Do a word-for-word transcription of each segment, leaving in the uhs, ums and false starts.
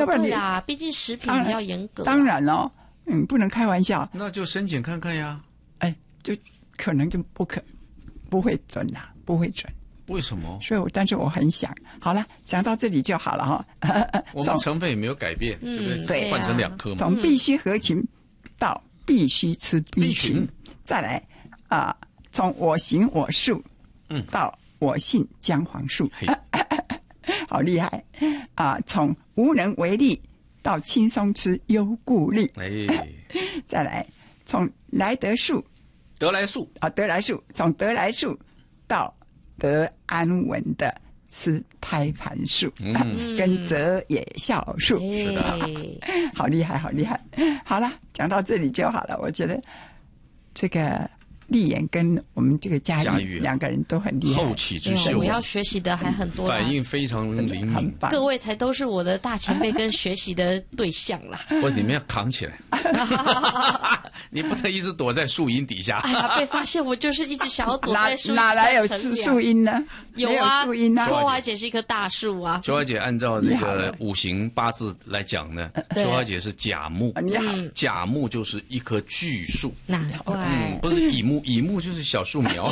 要不然你对啦，毕竟食品比较严格。 当然了，嗯，不能开玩笑。 那就申请看看呀。 哎，就可能就不可不会准啦，不会准。 为什么？ 所以我，但是我很想，好了，讲到这里就好了哈。 我们成分也没有改变， 嗯、 对不对？ 对，换成两颗嘛。 从必须合情到必须吃 B 群，再来啊、呃，从我行我素，嗯，到我信姜黄素，好厉害啊！从、呃、无能为力到轻松吃优固力，哎，再来从来得素， 得来素啊，得来素，从得来素到得安稳的吃胎盘素，嗯、跟泽野酵素， 是的， 好厉害，好厉害。好了，讲到这里就好了。我觉得这个丽妍跟我们这个佳玉两个人都很厉害， 后起之秀， 我要学习的还很多， 反应非常灵敏， 各位才都是我的大前辈跟学习的对象啦。 不，你们要扛起来，你不能一直躲在树荫底下。 哎呀，被发现我就是一直想要躲在树荫哪哪来有树荫呢？ 有啊， 树荫啊。 秋华姐是一棵大树啊。 秋华姐按照那个五行八字来讲呢，秋华姐是甲木， 你好， 甲木就是一棵巨树， 难怪， 嗯，不是乙木，乙木就是小树苗，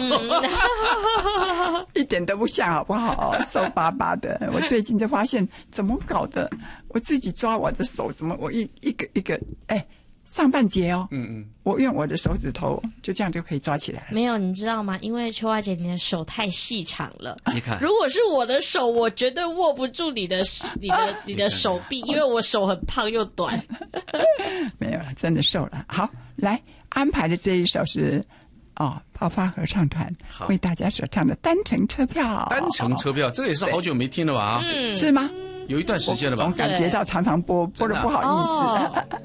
一点都不像，好不好？瘦巴巴的。我最近就发现，怎么搞的？我自己抓我的手，怎么我一一个一个，哎，上半截哦，嗯嗯，我用我的手指头就这样就可以抓起来了。 没有，你知道吗？因为秋华姐你的手太细长了， 你看， 如果是我的手，我绝对握不住你的你的你的手臂，因为我手很胖又短。 没有了，真的瘦了。好，来安排的这一首是。哦，爆发合唱团为大家所唱的单程车票， 单程车票，这个也是好久没听了吧？ 嗯， 是吗？ 有一段时间了吧？ 我感觉到常常播播的不好意思。